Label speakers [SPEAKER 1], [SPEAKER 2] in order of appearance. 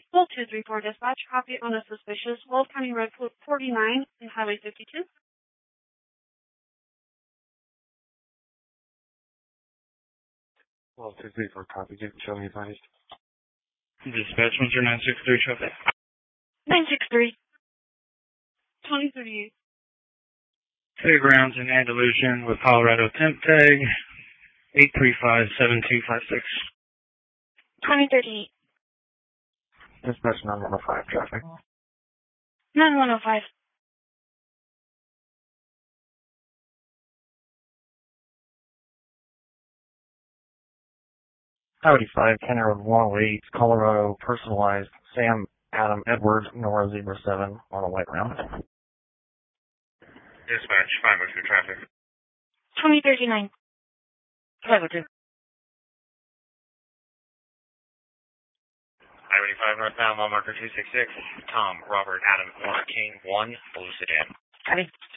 [SPEAKER 1] Full 234 dispatch, copy on a suspicious Wolf County Road 49 and Highway 52.
[SPEAKER 2] Well, 234 copy. Give show me advised.
[SPEAKER 3] Dispatch 10963 traffic.
[SPEAKER 1] 963. 2038.
[SPEAKER 3] Fairgrounds in Andalusian with Colorado temp tag 8357256.
[SPEAKER 1] 2038.
[SPEAKER 2] Dispatch 915 traffic.
[SPEAKER 1] 9105.
[SPEAKER 2] Highway 5, County Road 108, Colorado, personalized, Sam, Adam, Edward, Nora, Zebra 7, on a white round.
[SPEAKER 3] Dispatch 502 traffic.
[SPEAKER 1] 2039. 502.
[SPEAKER 3] Highway 5 northbound, mile marker 266. Tom, Robert, Adam, Nora, King 1, Blue Sedan.
[SPEAKER 1] Copy.